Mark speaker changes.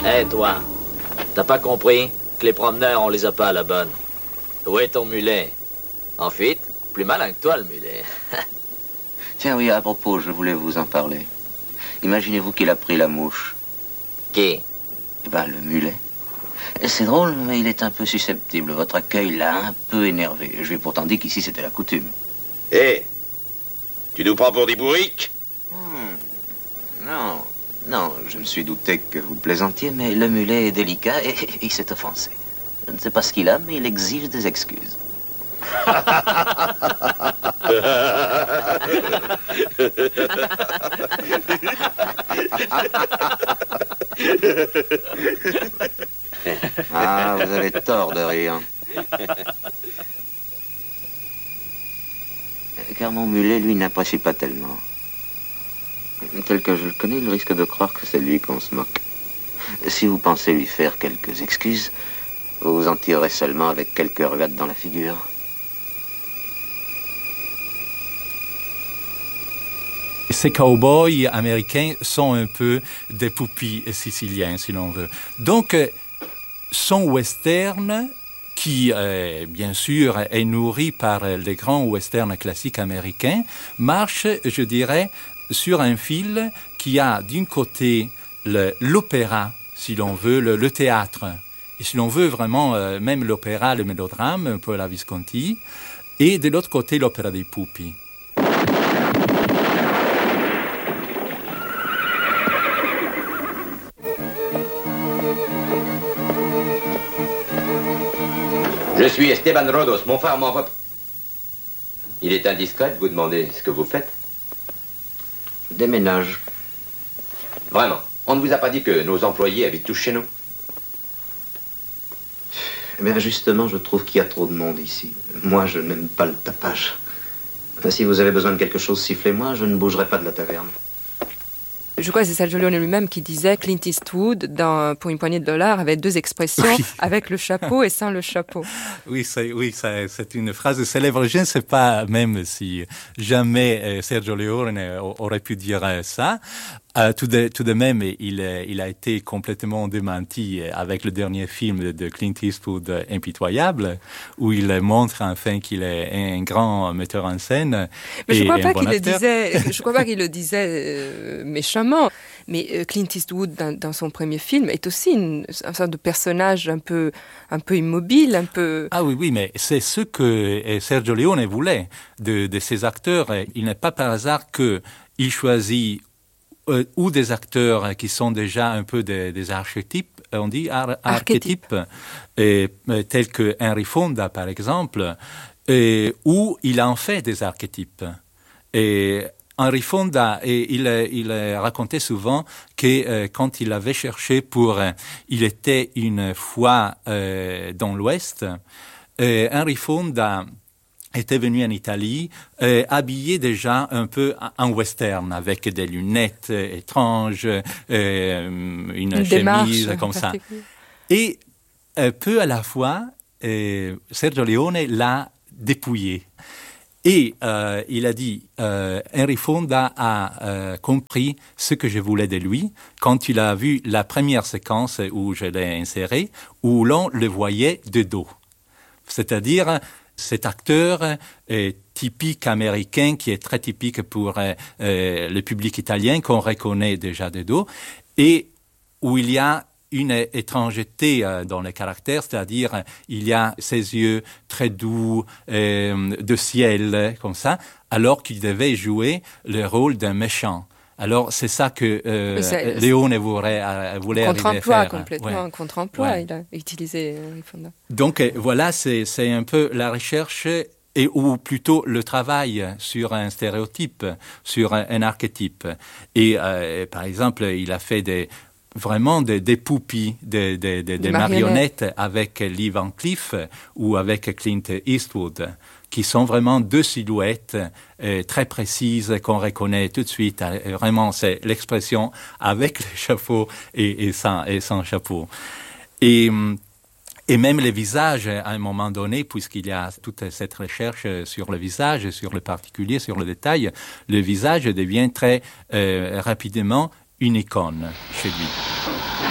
Speaker 1: Hé, toi, t'as pas compris que les promeneurs, on les a pas à la bonne? Où est ton mulet? En fuite? Plus malin que toi, le mulet.
Speaker 2: Tiens, oui, à propos, je voulais vous en parler. Imaginez-vous qu'il a pris la mouche.
Speaker 1: Qui?
Speaker 2: Eh ben, le mulet. C'est drôle, mais il est un peu susceptible. Votre accueil l'a un peu énervé. Je lui ai pourtant dit qu'ici, c'était la coutume.
Speaker 3: Hé, tu nous prends pour des bourriques?
Speaker 2: Non, je me suis douté que vous plaisantiez, mais le mulet est délicat et il s'est offensé. Je ne sais pas ce qu'il a, mais il exige des excuses. Ah, vous avez tort de rire. Car mon mulet, lui, n'apprécie pas tellement. Tel que je le connais, il risque de croire que c'est lui qu'on se moque. Si vous pensez lui faire quelques excuses, vous en tirerez seulement avec quelques ruades dans la figure.
Speaker 4: Ces cow-boys américains sont un peu des poupées siciliens, si l'on veut. Donc, son western, qui, bien sûr, est nourri par les grands westerns classiques américains, marche, je dirais, sur un fil qui a d'un côté l'opéra, si l'on veut, le théâtre, et si l'on veut vraiment même l'opéra, le mélodrame, un peu la Visconti, et de l'autre côté l'opéra des poupées.
Speaker 5: Je suis Esteban Rodos, mon frère m'envoie... Il est indiscret de vous demander ce que vous faites?
Speaker 2: Je déménage.
Speaker 5: Vraiment? On ne vous a pas dit que nos employés habitent tous chez nous?
Speaker 2: Eh bien, justement, je trouve qu'il y a trop de monde ici. Moi, je n'aime pas le tapage. Si vous avez besoin de quelque chose, sifflez-moi, je ne bougerai pas de la taverne.
Speaker 6: Je crois que c'est Sergio Leone lui-même qui disait Clint Eastwood, pour une poignée de dollars, avait deux expressions, oui. Avec le chapeau et sans le chapeau.
Speaker 4: Oui, c'est une phrase célèbre. Je ne sais pas même si jamais Sergio Leone aurait pu dire ça. Tout de même, il a été complètement démenti avec le dernier film de Clint Eastwood, Impitoyable, où il montre enfin qu'il est un grand metteur en scène.
Speaker 6: Mais je ne crois pas qu'il le disait méchamment. Mais Clint Eastwood, dans son premier film, est aussi un sorte de personnage un peu immobile, un peu...
Speaker 4: Ah oui, mais c'est ce que Sergio Leone voulait de ses acteurs. Il n'est pas par hasard qu'il choisit ou des acteurs qui sont déjà un peu des archétypes, on dit archétypes, tels que Henry Fonda, par exemple, où il en fait des archétypes. Et Henry Fonda, il racontait souvent que quand il avait cherché il était une fois dans l'Ouest, Henry Fonda était venu en Italie, habillé déjà un peu en western, avec des lunettes étranges, une chemise comme ça. Et peu à la fois, Sergio Leone l'a dépouillé. Et il a dit, Henry Fonda a compris ce que je voulais de lui quand il a vu la première séquence où je l'ai inséré, où l'on le voyait de dos. C'est-à-dire cet acteur typique américain qui est très typique pour le public italien qu'on reconnaît déjà de dos et où il y a une étrangeté dans le caractère, c'est-à-dire il y a ses yeux très doux, de ciel, comme ça, alors qu'il devait jouer le rôle d'un méchant. Alors, c'est ça que Leone voulait arriver à faire.
Speaker 6: Complètement un contre-emploi, ouais. Il a utilisé Fonda.
Speaker 4: Donc, voilà, c'est un peu la recherche, ou plutôt le travail sur un stéréotype, sur un archétype. Et, par exemple, il a fait vraiment des poupées, des marionnettes avec Lee Van Cleef ou avec Clint Eastwood, qui sont vraiment deux silhouettes très précises qu'on reconnaît tout de suite. Vraiment, c'est l'expression avec le chapeau et sans chapeau. Et même les visages, à un moment donné, puisqu'il y a toute cette recherche sur le visage, sur le particulier, sur le détail, le visage devient très rapidement une icône chez lui.